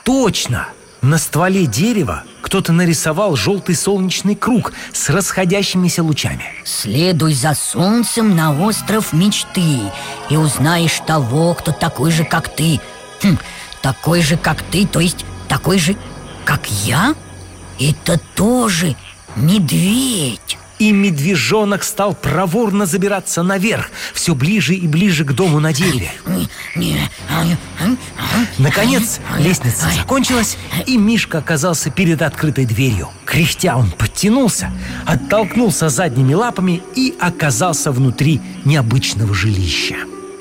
Точно! На стволе дерева кто-то нарисовал желтый солнечный круг с расходящимися лучами. Следуй за солнцем на остров мечты и узнаешь того, кто такой же, как ты. Такой же, как ты, то есть такой же, как я? Это тоже медведь. И медвежонок стал проворно забираться наверх, все ближе и ближе к дому на дереве. Наконец лестница закончилась, и Мишка оказался перед открытой дверью. Кряхтя он подтянулся, оттолкнулся задними лапами и оказался внутри необычного жилища.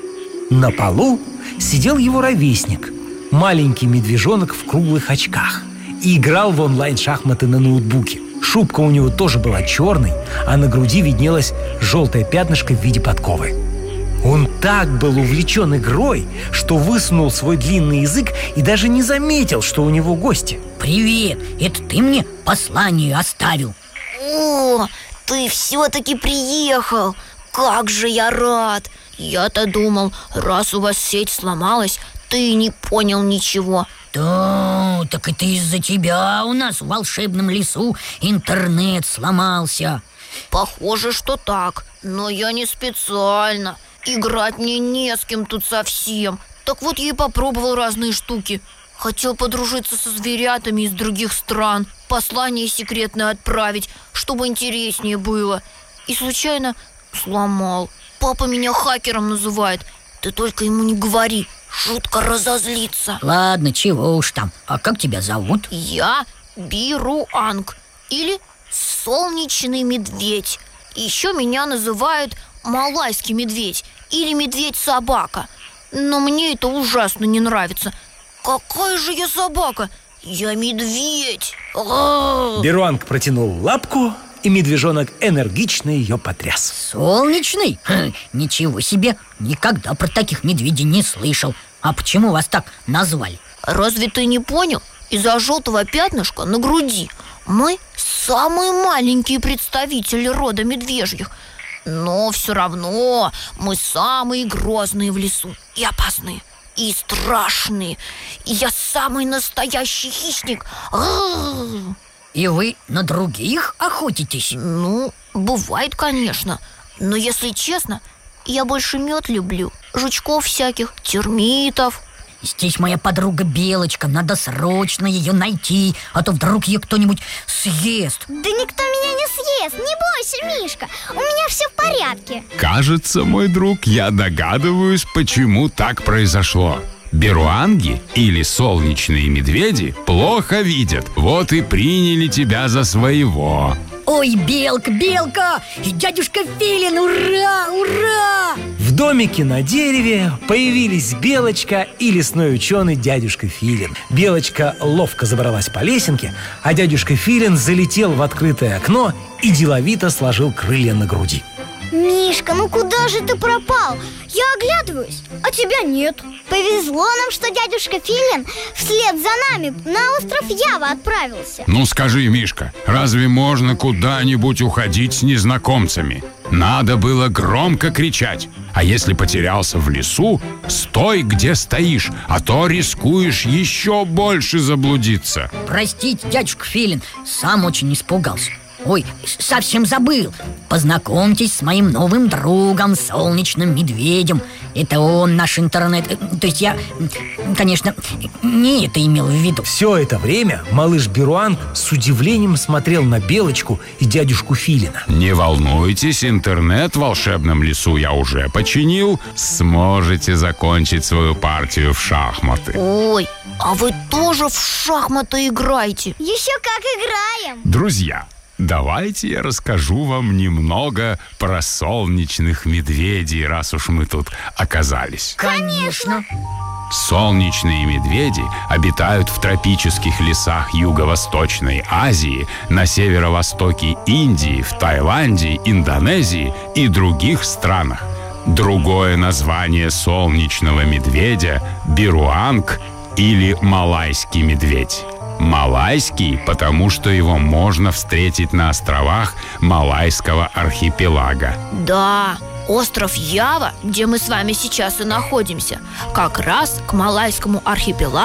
На полу сидел его ровесник, маленький медвежонок в круглых очках, и играл в онлайн-шахматы на ноутбуке. Шубка у него тоже была черной, а на груди виднелось желтое пятнышко в виде подковы. Он так был увлечен игрой, что высунул свой длинный язык и даже не заметил, что у него гости. Привет, это ты мне послание оставил? О, ты все-таки приехал! Как же я рад! Я-то думал, раз у вас сеть сломалась, ты не понял ничего. Да, так это из-за тебя у нас в волшебном лесу интернет сломался. Похоже, что так, но я не специально. Играть мне не с кем тут совсем. Так вот я и попробовал разные штуки. Хотел подружиться со зверятами из других стран, послание секретное отправить, чтобы интереснее было. И случайно сломал. Папа меня хакером называет. Ты только ему не говори, жутко разозлится. Ладно, чего уж там. А как тебя зовут? Я Бируанг, или солнечный медведь. Еще меня называют малайский медведь или медведь-собака. Но мне это ужасно не нравится. Какая же я собака? Я медведь. Бируанг протянул лапку, и медвежонок энергично ее потряс. Солнечный? Ничего себе, никогда про таких медведей не слышал. А почему вас так назвали? Разве ты не понял? Из-за желтого пятнышка на груди. Мы самые маленькие представители рода медвежьих. Но все равно мы самые грозные в лесу. И опасные, и страшные. И я самый настоящий хищник. И вы на других охотитесь? Ну, бывает, конечно. Но если честно, я больше мед люблю. Жучков всяких, термитов. Здесь моя подруга Белочка, надо срочно ее найти, а то вдруг ее кто-нибудь съест. Да никто меня не съест, не бойся, Мишка, у меня все в порядке. Кажется, мой друг, я догадываюсь, почему так произошло. Бируанги, или солнечные медведи, плохо видят. Вот и приняли тебя за своего. Ой, Белка, и дядюшка Филин, ура, ура! В домике на дереве появились Белочка и лесной ученый дядюшка Филин. Белочка ловко забралась по лесенке, а дядюшка Филин залетел в открытое окно и деловито сложил крылья на груди. Мишка, ну куда же ты пропал? Я оглядываюсь, а тебя нет. Повезло нам, что дядюшка Филин вслед за нами на остров Ява отправился. Ну скажи, Мишка, разве можно куда-нибудь уходить с незнакомцами? Надо было громко кричать. А если потерялся в лесу, стой, где стоишь, а то рискуешь еще больше заблудиться. Простите, дядюшка Филин, сам очень испугался. Ой, совсем забыл. Познакомьтесь с моим новым другом, солнечным медведем. Это он наш интернет. То есть я, конечно, не это имел в виду. Все это время малыш Бируанг с удивлением смотрел на Белочку и дядюшку Филина. Не волнуйтесь, интернет в волшебном лесу я уже починил. Сможете закончить свою партию в шахматы. Ой, а вы тоже в шахматы играете? Еще как играем. Друзья, давайте я расскажу вам немного про солнечных медведей, раз уж мы тут оказались. Конечно. Солнечные медведи обитают в тропических лесах Юго-Восточной Азии, на северо-востоке Индии, в Таиланде, Индонезии и других странах. Другое название солнечного медведя – бируанг или малайский медведь. Малайский, потому что его можно встретить на островах Малайского архипелага. Да, остров Ява, где мы с вами сейчас и находимся, как раз к Малайскому архипелагу